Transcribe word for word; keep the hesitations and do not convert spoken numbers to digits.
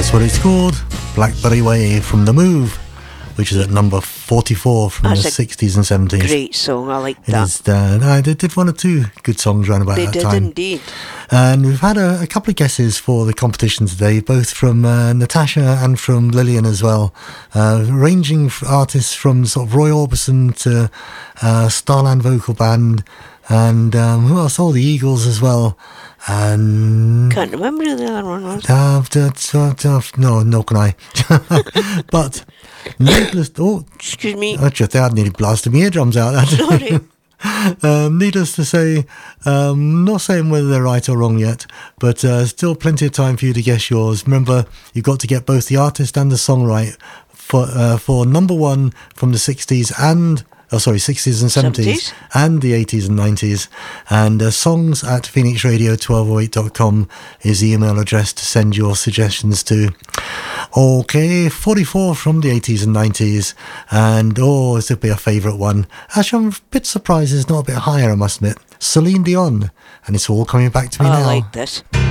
That's what it's called, Blackberry Way from The Move, which is at number forty-four from That's the a sixties and seventies. Great song, I like It that. is, uh, no, they did one or two good songs around about They that did time. indeed. And we've had a, a couple of guesses for the competition today, both from uh, Natasha and from Lillian as well, uh, ranging f- artists from sort of Roy Orbison to uh, Starland Vocal Band, and um, who else? Oh, the Eagles as well. And Can't remember who the other one was. uh, d- d- d- no, no can I. But needless, oh, Excuse me. I just I nearly blasted my eardrums out. Sorry. Um, needless to say, um, not saying whether they're right or wrong yet, but uh, still plenty of time for you to guess yours. Remember, you've got to get both the artist and the song right for uh, for number one from the sixties and oh sorry sixties and seventies, seventies. and the eighties and nineties. And uh, songs at phoenix radio twelve oh eight dot com is the email address to send your suggestions to. Okay, forty-four from the eighties and nineties, and oh, this would be a favourite one. Actually, I'm a bit surprised it's not a bit higher, I must admit. Celine Dion, and it's all coming back to me I now. like this.